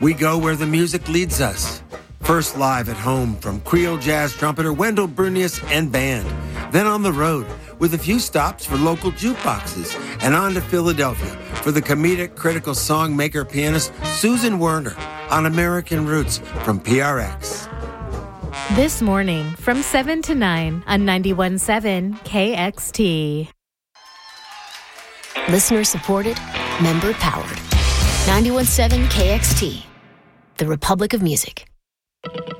We go where the music leads us. First live at home from Creole jazz trumpeter Wendell Brunius and band. Then on the road with a few stops for local jukeboxes. And on to Philadelphia for the comedic critical songmaker pianist Susan Werner on American Roots from PRX. This morning from 7 to 9 on 91.7 KXT. Listener supported, member powered. 91.7 KXT, the Republic of Music.